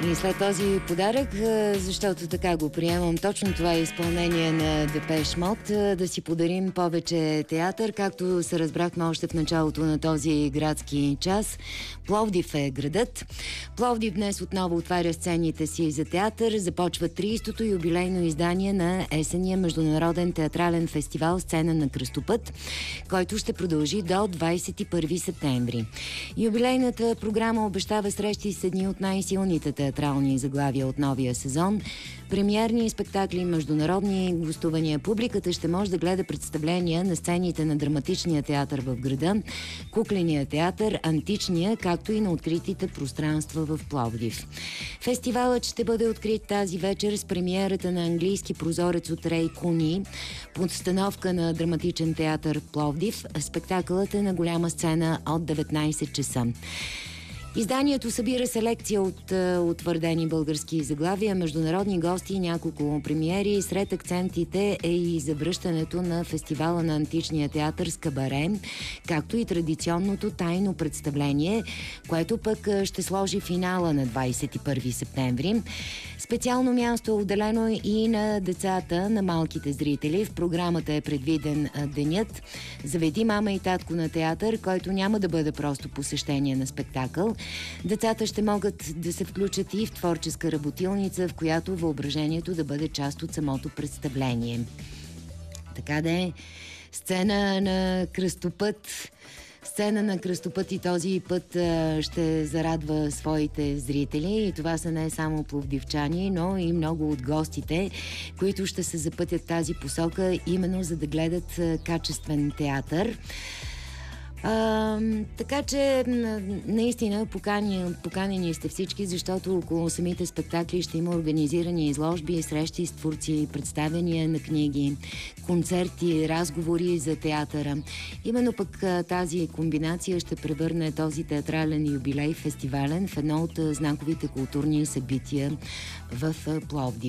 И след този подарък, защото така го приемам, точно това е изпълнение на Депеш Мод, да си подарим повече театър, както се разбрахме още в началото на този градски час. Пловдив е градът. Пловдив днес отново отваря сцените си за театър. Започва 30-то юбилейно издание на есения международен театрален фестивал Сцена на кръстопът, който ще продължи до 21 септември. Юбилейната програма обещава срещи с едни от най-силните театрални заглавия от новия сезон. Премиерни спектакли, международни гостувания. Публиката ще може да гледа представления на сцените на драматичния театър в града, кукления театър, античния, както и на откритите пространства в Пловдив. Фестивалът ще бъде открит тази вечер с премиерата на английски прозорец от Рей Куни, подстановка на драматичен театър Пловдив. Спектакълът е на голяма сцена от 19 часа. Изданието събира селекция от утвърдени български заглавия, международни гости и няколко премиери. Сред акцентите е и завръщането на фестивала на античния театър с кабаре, както и традиционното тайно представление, което пък ще сложи финала на 21 септември. Специално място е отделено и на децата, на малките зрители. В програмата е предвиден денят "Заведи мама и татко на театър", който няма да бъде просто посещение на спектакъл. Децата ще могат да се включат и в творческа работилница, в която въображението да бъде част от самото представление. Така да е, сцена на кръстопът. Сцена на кръстопът и този път ще зарадва своите зрители. И това са не само пловдивчани, но и много от гостите, които ще се запътят тази посока, именно за да гледат качествен театър. Така че наистина поканени сте всички, защото около самите спектакли ще има организирани изложби, срещи с творци, представяния на книги, концерти, разговори за театъра. Именно пък тази комбинация ще превърне този театрален юбилей фестивален в едно от знаковите културни събития в Пловдив.